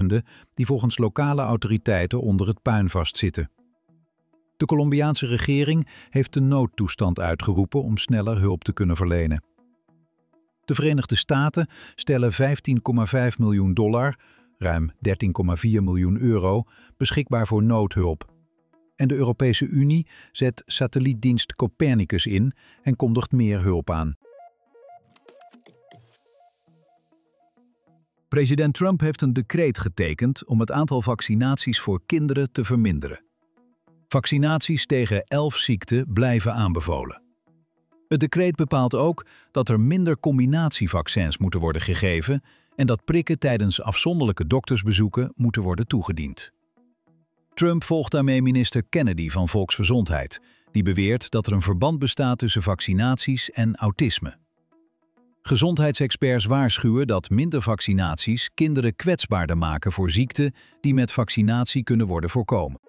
duizenden die volgens lokale autoriteiten onder het puin vastzitten. De Colombiaanse regering heeft de noodtoestand uitgeroepen om sneller hulp te kunnen verlenen. De Verenigde Staten stellen $15,5 miljoen, ruim 13,4 miljoen euro, beschikbaar voor noodhulp. En de Europese Unie zet satellietdienst Copernicus in en kondigt meer hulp aan. President Trump heeft een decreet getekend om het aantal vaccinaties voor kinderen te verminderen. Vaccinaties tegen 11 ziekten blijven aanbevolen. Het decreet bepaalt ook dat er minder combinatievaccins moeten worden gegeven en dat prikken tijdens afzonderlijke doktersbezoeken moeten worden toegediend. Trump volgt daarmee minister Kennedy van Volksgezondheid, die beweert dat er een verband bestaat tussen vaccinaties en autisme. Gezondheidsexperts waarschuwen dat minder vaccinaties kinderen kwetsbaarder maken voor ziekten die met vaccinatie kunnen worden voorkomen.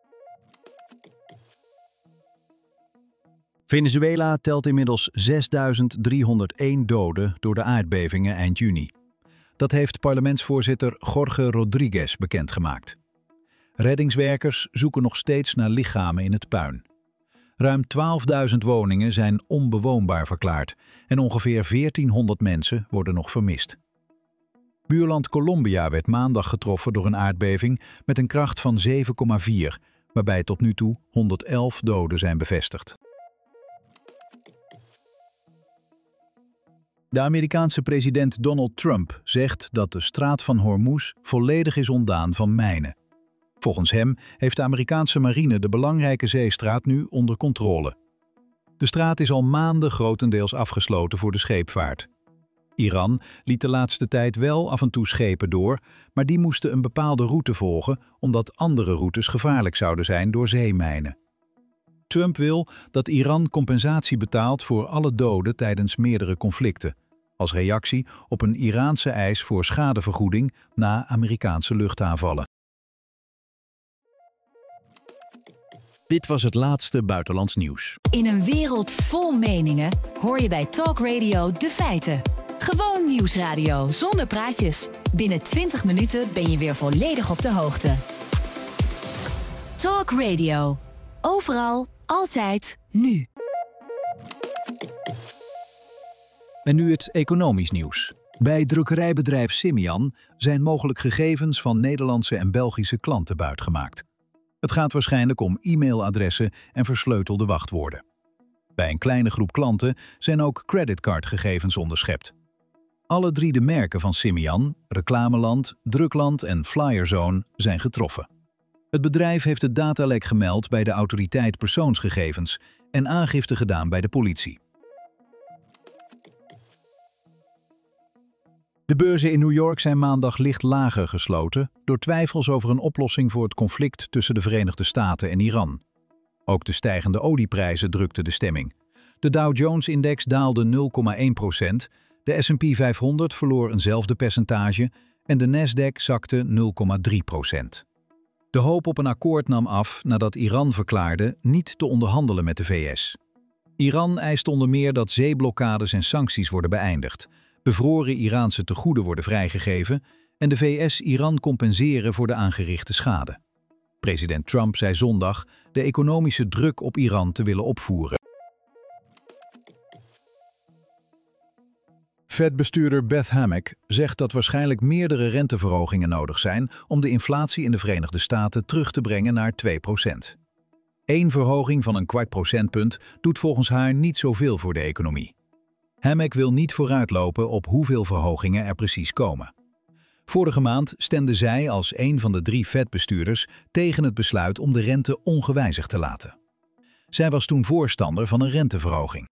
Venezuela telt inmiddels 6.301 doden door de aardbevingen eind juni. Dat heeft parlementsvoorzitter Jorge Rodriguez bekendgemaakt. Reddingswerkers zoeken nog steeds naar lichamen in het puin. Ruim 12.000 woningen zijn onbewoonbaar verklaard en ongeveer 1400 mensen worden nog vermist. Buurland Colombia werd maandag getroffen door een aardbeving met een kracht van 7,4, waarbij tot nu toe 111 doden zijn bevestigd. De Amerikaanse president Donald Trump zegt dat de straat van Hormuz volledig is ontdaan van mijnen. Volgens hem heeft de Amerikaanse marine de belangrijke zeestraat nu onder controle. De straat is al maanden grotendeels afgesloten voor de scheepvaart. Iran liet de laatste tijd wel af en toe schepen door, maar die moesten een bepaalde route volgen omdat andere routes gevaarlijk zouden zijn door zeemijnen. Trump wil dat Iran compensatie betaalt voor alle doden tijdens meerdere conflicten, als reactie op een Iraanse eis voor schadevergoeding na Amerikaanse luchtaanvallen. Dit was het laatste buitenlands nieuws. In een wereld vol meningen hoor je bij Talk Radio de feiten. Gewoon nieuwsradio zonder praatjes. Binnen 20 minuten ben je weer volledig op de hoogte. Talk Radio. Overal, altijd, nu. En nu het economisch nieuws. Bij drukkerijbedrijf Simian zijn mogelijk gegevens van Nederlandse en Belgische klanten buitgemaakt. Het gaat waarschijnlijk om e-mailadressen en versleutelde wachtwoorden. Bij een kleine groep klanten zijn ook creditcardgegevens onderschept. Alle 3 de merken van Simian, Reclameland, Drukland en Flyerzone zijn getroffen. Het bedrijf heeft het datalek gemeld bij de autoriteit persoonsgegevens en aangifte gedaan bij de politie. De beurzen in New York zijn maandag licht lager gesloten door twijfels over een oplossing voor het conflict tussen de Verenigde Staten en Iran. Ook de stijgende olieprijzen drukten de stemming. De Dow Jones-index daalde 0,1%, de S&P 500 verloor eenzelfde percentage en de Nasdaq zakte 0,3%. De hoop op een akkoord nam af nadat Iran verklaarde niet te onderhandelen met de VS. Iran eist onder meer dat zeeblokkades en sancties worden beëindigd, bevroren Iraanse tegoeden worden vrijgegeven en de VS Iran compenseren voor de aangerichte schade. President Trump zei zondag de economische druk op Iran te willen opvoeren. Fed-bestuurder Beth Hammack zegt dat waarschijnlijk meerdere renteverhogingen nodig zijn om de inflatie in de Verenigde Staten terug te brengen naar 2%. Eén verhoging van een kwart procentpunt doet volgens haar niet zoveel voor de economie. Hammack wil niet vooruitlopen op hoeveel verhogingen er precies komen. Vorige maand stemde zij als een van de 3 Fed-bestuurders tegen het besluit om de rente ongewijzigd te laten. Zij was toen voorstander van een renteverhoging.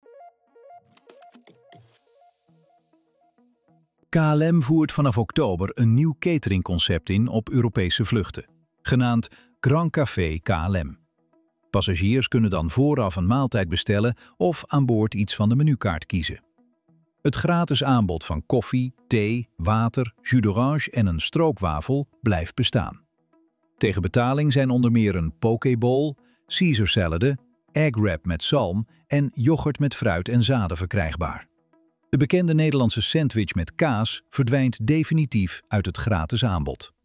KLM voert vanaf oktober een nieuw cateringconcept in op Europese vluchten, genaamd Grand Café KLM. Passagiers kunnen dan vooraf een maaltijd bestellen of aan boord iets van de menukaart kiezen. Het gratis aanbod van koffie, thee, water, jus d'orange en een stroopwafel blijft bestaan. Tegen betaling zijn onder meer een pokeball, Caesar salade, egg wrap met zalm en yoghurt met fruit en zaden verkrijgbaar. De bekende Nederlandse sandwich met kaas verdwijnt definitief uit het gratis aanbod.